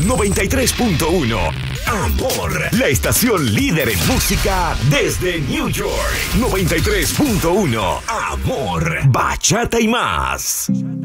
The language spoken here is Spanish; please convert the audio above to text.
93.1. Amor, la estación líder en música desde New York. 93.1. Amor, bachata y más.